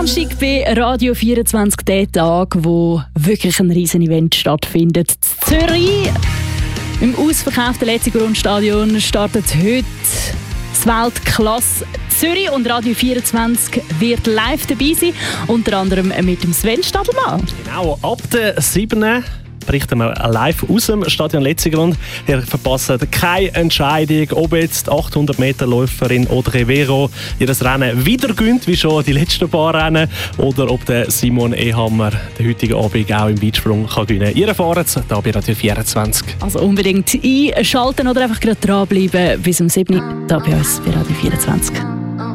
Samstag bei Radio 24, der Tag, wo wirklich ein riesen Event stattfindet. In Zürich, im ausverkauften Letzigrundstadion, startet heute das Weltklasse Zürich und Radio 24 wird live dabei sein, unter anderem mit dem Sven Stadelmann. Genau, ab der 7. berichten wir live aus dem Stadion Letzigrund. Ihr verpasst keine Entscheidung, ob jetzt 800 Meter Läuferin oder Rivero ihr Rennen wieder gönnt, wie schon die letzten paar Rennen, oder ob der Simon Ehammer den heutigen Abend auch im Weitsprung kann gewinnen kann. Ihr erfahrt es hier bei Radio 24. Also unbedingt einschalten oder einfach gerade dranbleiben bis um 7 Uhr hier bei uns bei Radio 24.